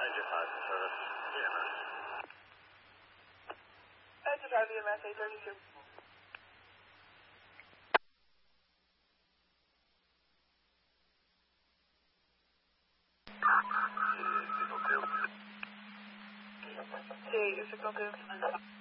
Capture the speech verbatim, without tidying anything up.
eighty-five service B M S. eighty-five B M S eight thirty-two. Sí, yo sé con qué.